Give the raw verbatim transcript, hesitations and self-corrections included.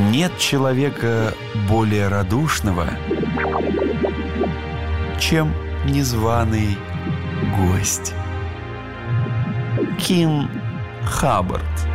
Нет человека более радушного, чем незваный гость. Ким Хаббард.